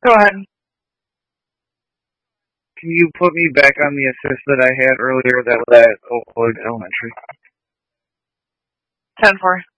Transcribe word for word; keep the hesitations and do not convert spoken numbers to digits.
Go ahead. Can you put me back on the assist that I had earlier that was at Oakwood Elementary? ten four.